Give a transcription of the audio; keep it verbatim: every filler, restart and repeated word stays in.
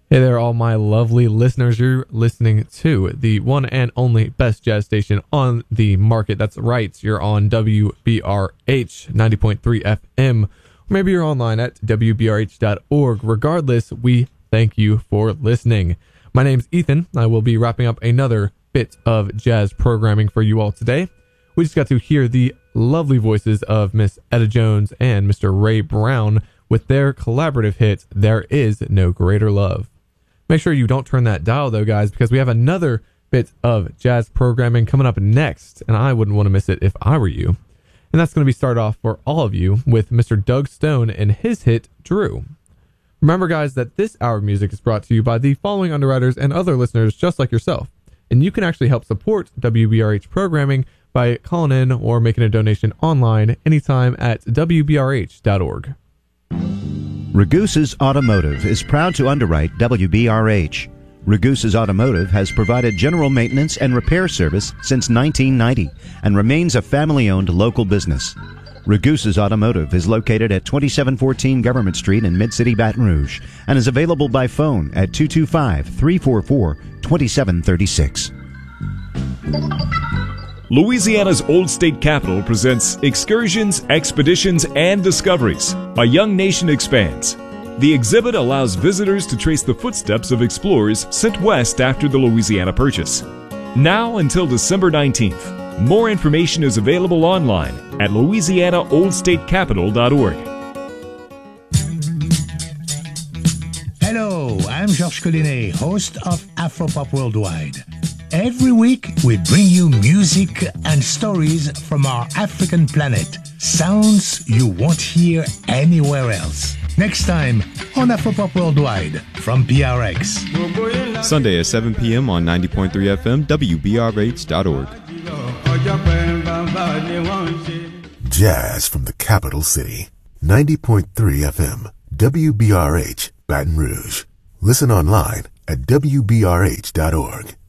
Hey there, all my lovely listeners. You're listening to the one and only best jazz station on the market. That's right. You're on W B R H ninety point three F M. Or maybe you're online at W B R H dot org. Regardless, we thank you for listening. My name's Ethan. I will be wrapping up another bit of jazz programming for you all today. We just got to hear the lovely voices of Miss Etta Jones and Mister Ray Brown with their collaborative hit, There Is No Greater Love. Make sure you don't turn that dial, though, guys, because we have another bit of jazz programming coming up next, and I wouldn't want to miss it if I were you. And that's going to be started off for all of you with Mister Doug Stone and his hit, Drew. Remember, guys, that this hour of music is brought to you by the following underwriters and other listeners just like yourself. And you can actually help support W B R H programming by calling in or making a donation online anytime at W B R H dot org. Ragusa's Automotive is proud to underwrite W B R H. Ragusa's Automotive has provided general maintenance and repair service since nineteen ninety and remains a family-owned local business. Ragusa's Automotive is located at twenty-seven fourteen Government Street in Mid-City, Baton Rouge and is available by phone at two two five, three four four, two seven three six. Louisiana's Old State Capitol presents Excursions, Expeditions, and Discoveries. A Young Nation Expands. The exhibit allows visitors to trace the footsteps of explorers sent west after the Louisiana Purchase. Now until December nineteenth. More information is available online at louisiana old state capitol dot org. Hello, I'm Georges Collinet, host of Afropop Worldwide. Every week, we bring you music and stories from our African planet. Sounds you won't hear anywhere else. Next time on Afropop Worldwide from P R X. Sunday at seven p.m. on ninety point three F M, W B R H dot org. Jazz from the capital city. ninety point three F M, W B R H, Baton Rouge. Listen online at W B R H dot org.